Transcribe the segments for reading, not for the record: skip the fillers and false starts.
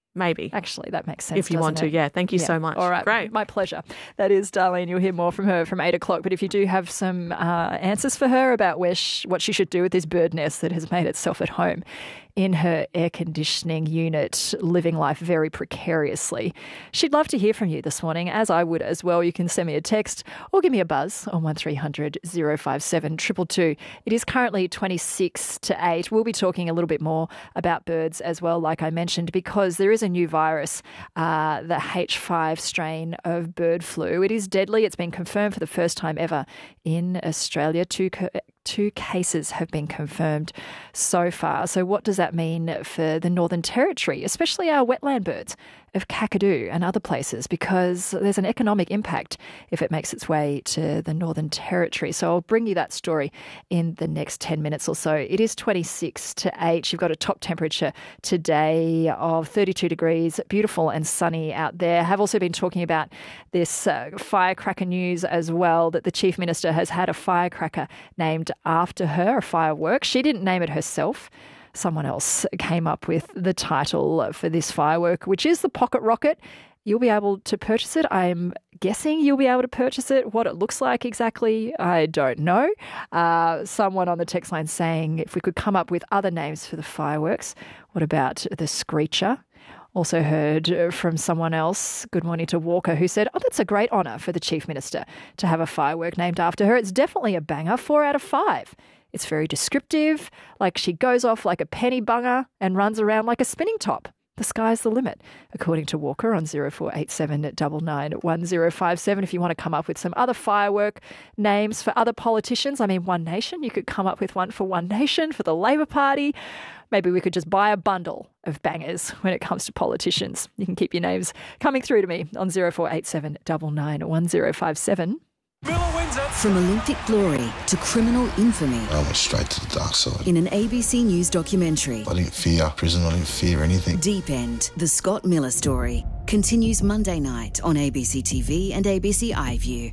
maybe. Actually, that makes sense, if you want to, yeah. Thank you so much. All right. Great. My pleasure. That is Darlene. You'll hear more from her from 8 o'clock. But if you do have some answers for her about what she should do with this bird nest that has made itself at home in her air conditioning unit, living life very precariously, she'd love to hear from you this morning, as I would as well. You can send me a text or give me a buzz on 1300 057 222. It is currently 26 to 8. We'll be talking a little bit more about birds as well, like I mentioned, because there is a new virus, the H5 strain of bird flu. It is deadly. It's been confirmed for the first time ever in Australia. Two cases have been confirmed so far. So what does that mean for the Northern Territory, especially our wetland birds of Kakadu and other places? Because there's an economic impact if it makes its way to the Northern Territory. So I'll bring you that story in the next 10 minutes or so. It is 26 to 8. You've got a top temperature today of 32 degrees, beautiful and sunny out there. I have also been talking about this firecracker news as well, that the Chief Minister has had a firecracker named after her, a firework. She didn't name it herself. Someone else came up with the title for this firework, which is the Pocket Rocket. You'll be able to purchase it. I'm guessing you'll be able to purchase it. What it looks like exactly, I don't know. Someone on the text line saying if we could come up with other names for the fireworks. What about the Screecher? Also heard from someone else, good morning to Walker, who said, that's a great honour for the Chief Minister to have a firework named after her. It's definitely a banger, 4 out of 5. It's very descriptive, like she goes off like a penny bunger and runs around like a spinning top. The sky's the limit, according to Walker on 0487 99 1057. If you want to come up with some other firework names for other politicians, I mean, One Nation, you could come up with one for One Nation, for the Labor Party. Maybe we could just buy a bundle of bangers when it comes to politicians. You can keep your names coming through to me on 0487 99 1057. From Olympic glory to criminal infamy. I went straight to the dark side. In an ABC News documentary. I didn't fear prison, I didn't fear anything. Deep End, the Scott Miller story, continues Monday night on ABC TV and ABC iView.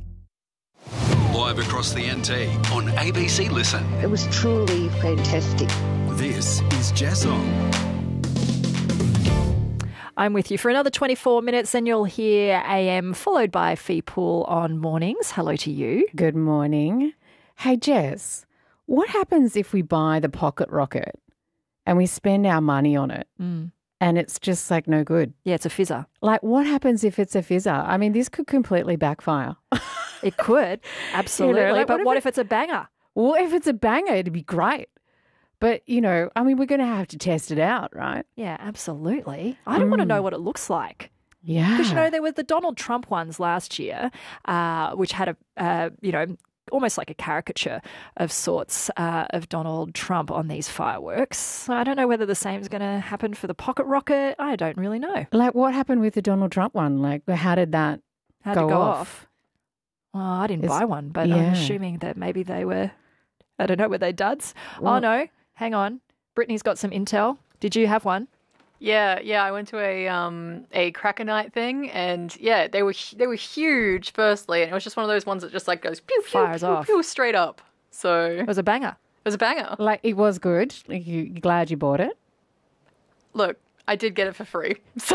Live across the NT on ABC Listen. It was truly fantastic. This is Jess On. I'm with you for another 24 minutes and you'll hear AM followed by Fee Pool on mornings. Hello to you. Good morning. Hey, Jess, what happens if we buy the Pocket Rocket and we spend our money on it and it's just like no good? Yeah, it's a fizzer. Like what happens if it's a fizzer? I mean, this could completely backfire. It could, absolutely. You know, like, but what if it's a banger? Well, if it's a banger, it'd be great. But, you know, I mean, we're going to have to test it out, right? Yeah, absolutely. I don't want to know what it looks like. Yeah. Because, you know, there were the Donald Trump ones last year, which had almost like a caricature of sorts of Donald Trump on these fireworks. I don't know whether the same is going to happen for the Pocket Rocket. I don't really know. Like what happened with the Donald Trump one? Like how did that go off? Well, I didn't buy one, but I'm assuming that maybe they were, I don't know, were they duds? Well, oh, no. Hang on. Brittany's got some intel. Did you have one? Yeah. I went to a cracker night thing, and yeah, they were huge. Firstly, and it was just one of those ones that just like goes pew pew fires pew, off pew, straight up. So it was a banger. It was a banger. Like it was good. Like you're glad you bought it. Look, I did get it for free, so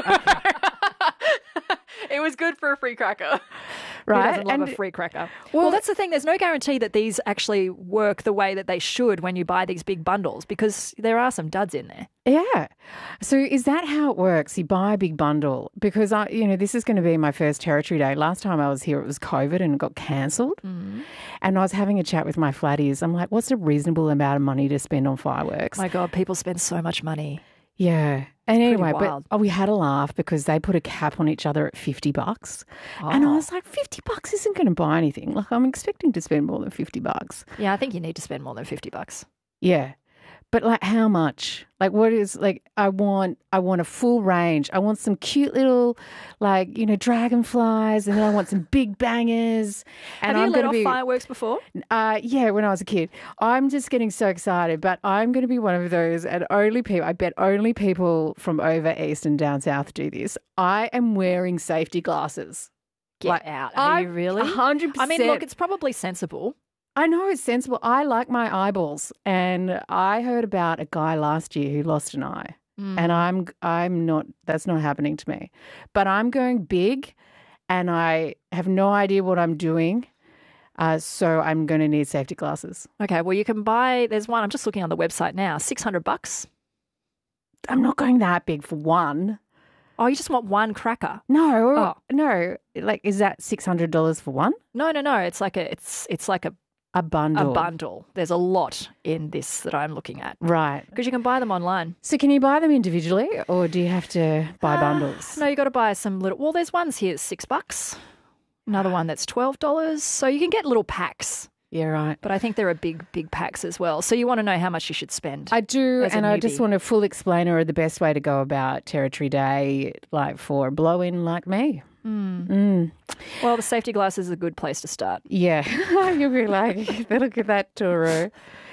it was good for a free cracker. Right. Who doesn't love a free cracker? Well, that's the thing. There's no guarantee that these actually work the way that they should when you buy these big bundles, because there are some duds in there. Yeah. So is that how it works? You buy a big bundle? Because, this is going to be my first Territory Day. Last time I was here, it was COVID and it got cancelled. Mm-hmm. And I was having a chat with my flatties. I'm like, what's a reasonable amount of money to spend on fireworks? My God, people spend so much money. Yeah. And anyway, but we had a laugh because they put a cap on each other at $50. Oh. And I was like, $50 isn't going to buy anything. Like I'm expecting to spend more than $50. Yeah, I think you need to spend more than $50. Yeah. But like how much? Like what is like I want a full range. I want some cute little dragonflies, and then I want some big bangers. And Have you lit off fireworks before? Yeah, when I was a kid. I'm just getting so excited, but I'm going to be one of those, and I bet only people from over east and down south do this. I am wearing safety glasses. Get out. Are you really? 100%. I mean, look, it's probably sensible. I know it's sensible. I like my eyeballs. And I heard about a guy last year who lost an eye. and I'm not. That's not happening to me. But I'm going big, and I have no idea what I'm doing. So I'm going to need safety glasses. Okay, well, you can buy, there's one, I'm just looking on the website now, $600. I'm not going that big for one. Oh, you just want one cracker? No, no. Like, is that $600 for one? No. It's like A bundle. a bundle. There's a lot in this that I'm looking at. Right. Because you can buy them online. So can you buy them individually, or do you have to buy bundles? No, you got to buy some little. Well, there's ones here that's $6. Another one that's $12. So you can get little packs. Yeah, right. But I think there are big packs as well. So you want to know how much you should spend. I do, as a and I newbie. just want a full explainer of the best way to go about Territory Day, like for a blow-in like me. Well, the safety glasses is a good place to start. Yeah, you'll be like, look at that, Toro.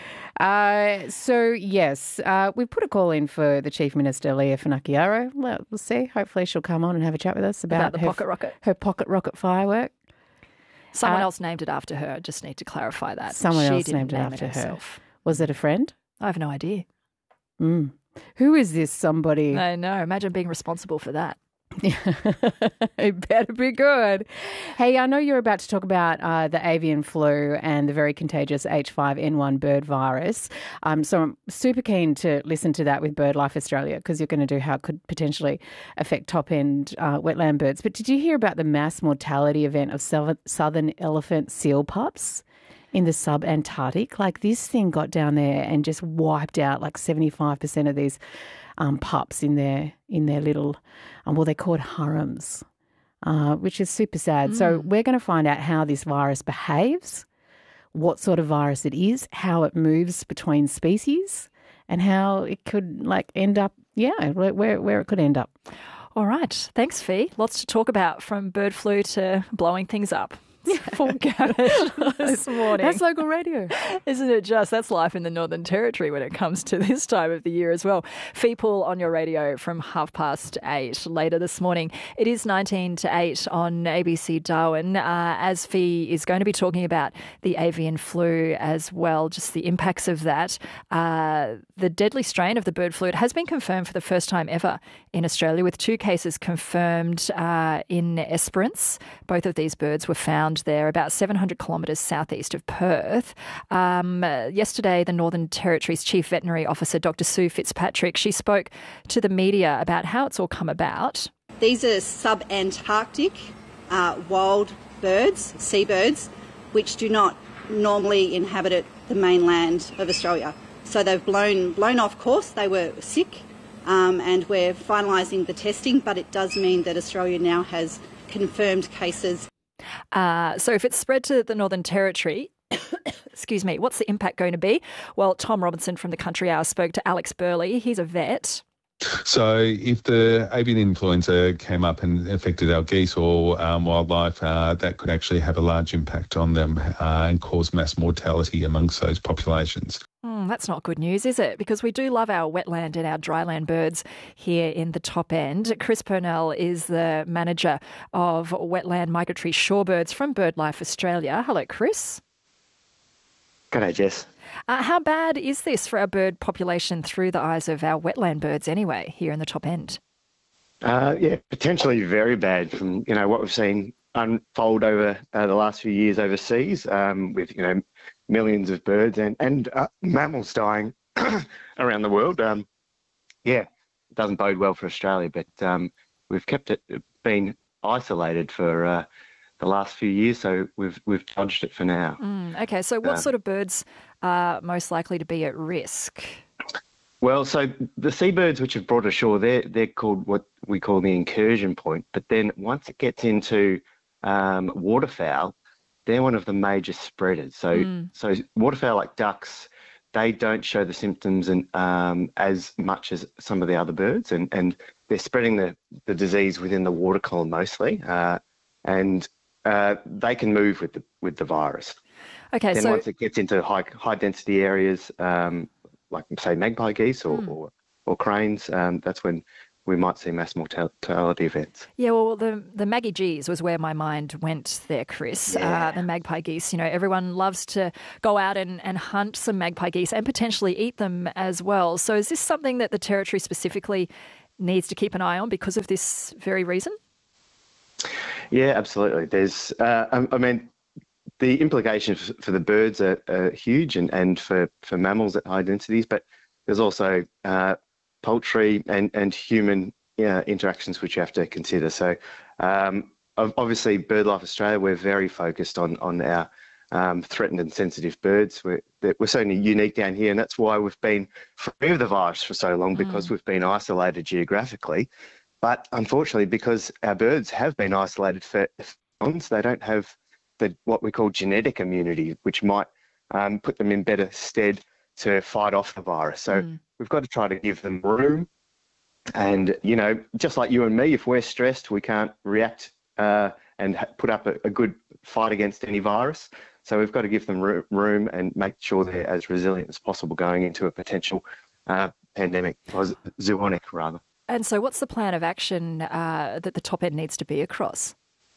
So, yes, we put a call in for the Chief Minister, Leah Finocchiaro. We'll see. Hopefully she'll come on and have a chat with us about the pocket rocket. Her pocket rocket firework. Someone else named it after her. I just need to clarify that. Someone She else didn't named it name after her. herself. Was it a friend? I have no idea. Who is this somebody? I know. Imagine being responsible for that. It better be good. Hey, I know you're about to talk about the avian flu and the very contagious H5N1 bird virus. So I'm super keen to listen to that with BirdLife Australia, because you're going to do how it could potentially affect top-end wetland birds. But did you hear about the mass mortality event of southern elephant seal pups in the sub-Antarctic? Like, this thing got down there and just wiped out like 75% of these pups in their little, well, they're called harems, which is super sad. So we're going to find out how this virus behaves, what sort of virus it is, how it moves between species, and how it could end up, where it could end up. All right. Thanks, Fee. Lots to talk about, from bird flu to blowing things up. Full gamut this morning. That's local radio. Isn't it just? That's life in the Northern Territory when it comes to this time of the year as well. Feepool on your radio from 8:30 later this morning. It is 19 to 8 on ABC Darwin, as Fee is going to be talking about the avian flu as well, just the impacts of that. The deadly strain of the bird flu, it has been confirmed for the first time ever in Australia, with 2 cases confirmed in Esperance. Both of these birds were found there about 700 kilometres southeast of Perth. Yesterday, the Northern Territory's Chief Veterinary Officer, Dr. Sue Fitzpatrick, she spoke to the media about how it's all come about. These are sub-Antarctic wild birds, seabirds, which do not normally inhabit the mainland of Australia. So they've blown off course. They were sick, and we're finalising the testing, but it does mean that Australia now has confirmed cases. So if it's spread to the Northern Territory, excuse me, what's the impact going to be? Well, Tom Robinson from the Country Hour spoke to Alex Burley. He's a vet. So if the avian influenza came up and affected our geese or wildlife, that could actually have a large impact on them and cause mass mortality amongst those populations. That's not good news, is it? Because we do love our wetland and our dryland birds here in the top end. Chris Purnell is the manager of wetland migratory shorebirds from BirdLife Australia. Hello, Chris. G'day, Jess. How bad is this for our bird population through the eyes of our wetland birds anyway, here in the top end? Potentially very bad from, what we've seen unfold over the last few years overseas, with, millions of birds and mammals dying around the world. It doesn't bode well for Australia, but we've kept it been isolated for the last few years, so we've dodged it for now. Okay, so what sort of birds are most likely to be at risk? Well, so the seabirds which have brought ashore, they're called what we call the incursion point. But then once it gets into waterfowl, they're one of the major spreaders. So waterfowl like ducks, they don't show the symptoms and as much as some of the other birds, and they're spreading the disease within the water column mostly, and they can move with the virus. Okay, then once it gets into high density areas, like say magpie geese or cranes, that's when we might see mass mortality events. Yeah, well, the Maggie G's was where my mind went there, Chris. Yeah. The magpie geese. Everyone loves to go out and hunt some magpie geese and potentially eat them as well. So is this something that the Territory specifically needs to keep an eye on because of this very reason? Yeah, absolutely. There's, the implications for the birds are huge and for mammals at high densities, but there's also poultry and human interactions which you have to consider. So obviously BirdLife Australia, we're very focused on our threatened and sensitive birds. We're certainly unique down here, and that's why we've been free of the virus for so long, because we've been isolated geographically. But unfortunately, because our birds have been isolated for months, they don't have what we call genetic immunity, which might put them in better stead to fight off the virus. So we've got to try to give them room. And, just like you and me, if we're stressed, we can't react and put up a good fight against any virus. So we've got to give them room and make sure they're as resilient as possible going into a potential pandemic, or zoonotic rather. And so what's the plan of action that the top end needs to be across?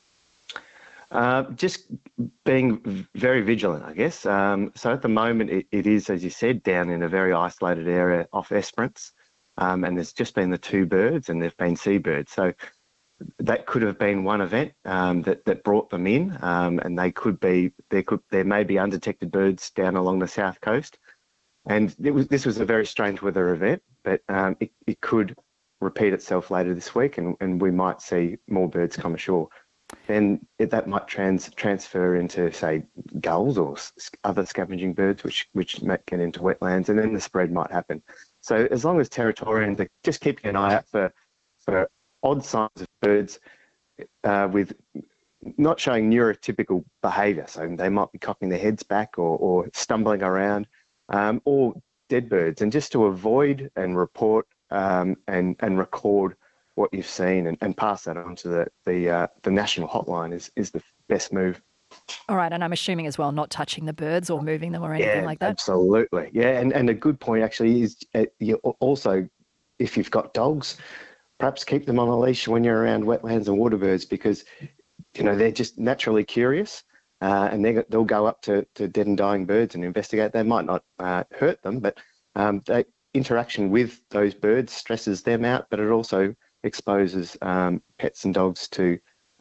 Just being very vigilant, I guess. So at the moment, it is, as you said, down in a very isolated area off Esperance, and there's just been the 2 birds, and there've been seabirds. So that could have been one event that brought them in, and there may be undetected birds down along the south coast. And this was a very strange weather event, but it could repeat itself later this week, and we might see more birds come ashore. Then that might transfer into, say, gulls or other scavenging birds, which might get into wetlands, and then the spread might happen. So as long as Territorians are just keeping an eye out for odd signs of birds with not showing neurotypical behaviour, so they might be cocking their heads back or stumbling around, or dead birds, and just to avoid and report and record what you've seen and pass that on to the national hotline is the best move. All right, and I'm assuming as well not touching the birds or moving them or anything like that? Absolutely. Yeah, and a good point actually is you also, if you've got dogs, perhaps keep them on a leash when you're around wetlands and water birds, because they're just naturally curious, and they'll go up to dead and dying birds and investigate. They might not hurt them, but interaction with those birds stresses them out, but it also exposes pets and dogs to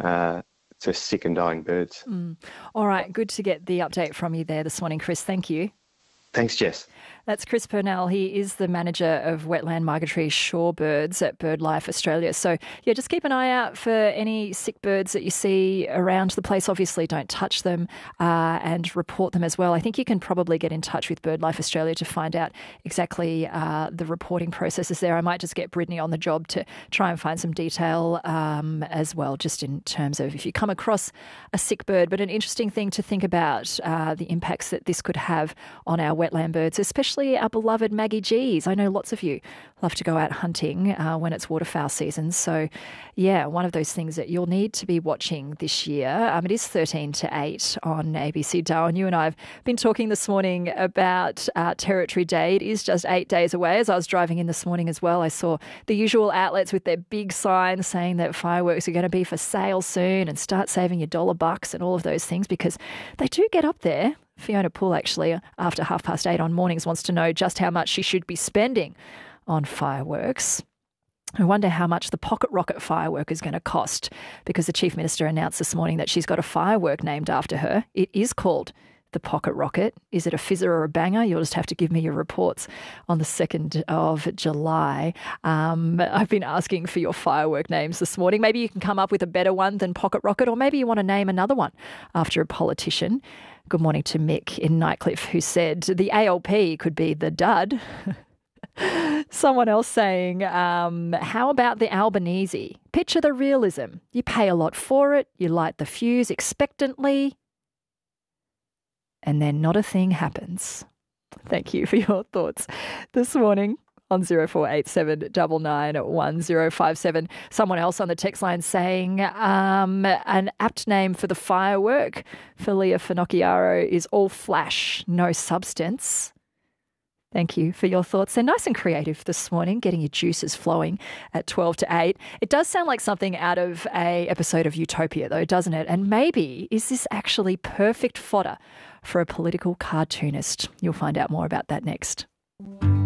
sick and dying birds. All right, good to get the update from you there this morning, Chris. Thank you. Thanks, Jess. That's Chris Purnell. He is the manager of wetland migratory shorebirds at BirdLife Australia. So, yeah, just keep an eye out for any sick birds that you see around the place. Obviously, don't touch them and report them as well. I think you can probably get in touch with BirdLife Australia to find out exactly the reporting processes there. I might just get Brittany on the job to try and find some detail as well, just in terms of if you come across a sick bird. But an interesting thing to think about, the impacts that this could have on our wetland birds, especially our beloved Maggie G's. I know lots of you love to go out hunting when it's waterfowl season. So, yeah, one of those things that you'll need to be watching this year. It is 13 to 8 on ABC Darwin. You and I have been talking this morning about Territory Day. It is just 8 days away. As I was driving in this morning as well, I saw the usual outlets with their big signs saying that fireworks are going to be for sale soon and start saving your $1 and all of those things, because they do get up there. Fiona Poole, actually, after 8:30 on mornings, wants to know just how much she should be spending on fireworks. I wonder how much the pocket rocket firework is going to cost, because the Chief Minister announced this morning that she's got a firework named after her. It is called the pocket rocket. Is it a fizzer or a banger? You'll just have to give me your reports on the 2nd of July. I've been asking for your firework names this morning. Maybe you can come up with a better one than pocket rocket, or maybe you want to name another one after a politician. Good morning to Mick in Nightcliff, who said the ALP could be the dud. Someone else saying, how about the Albanese? Picture the realism. You pay a lot for it, you light the fuse expectantly, and then not a thing happens. Thank you for your thoughts this morning on 0487 99 1057. Someone else on the text line saying an apt name for the firework for Leah Finocchiaro is all flash, no substance. Thank you for your thoughts. They're nice and creative this morning, getting your juices flowing at 12 to 8. It does sound like something out of a episode of Utopia, though, doesn't it? And maybe, is this actually perfect fodder for a political cartoonist? You'll find out more about that next.